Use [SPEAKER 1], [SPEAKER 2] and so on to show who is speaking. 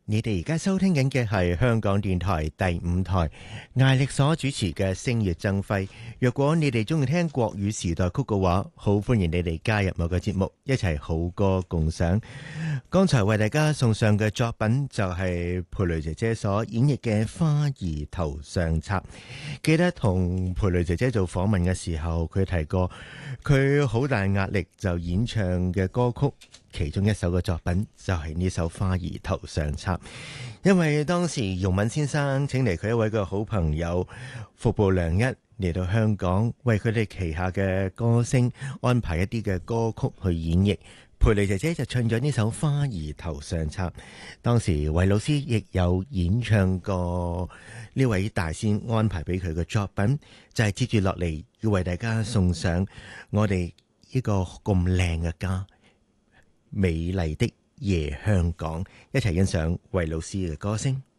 [SPEAKER 1] 你哋而家收聽緊嘅係香港電台第五台艾力所主持嘅星月爭輝。若果你哋中意聽國語時代曲嘅話，好歡迎你哋加入我嘅節目，一齊好歌共賞。剛才為大家送上嘅作品就係佩雷姐姐所演繹嘅《花兒頭上插》。記得同佩雷姐姐做訪問嘅時候，佢提過佢好大壓力就演唱嘅歌曲，其中一首嘅作品就係呢首《花兒頭上插》，因為當時容敏先生請嚟佢一位嘅好朋友服部良一嚟到香港，為佢哋旗下嘅歌星安排一啲嘅歌曲去演繹。佩雷姐姐就唱咗呢首《花兒頭上插》，當時韋老師亦有演唱過呢位大仙安排俾佢嘅作品，就係接住落嚟要為大家送上我哋呢個咁靚嘅家，美麗的夜香港，一齊欣賞韋老師嘅歌聲。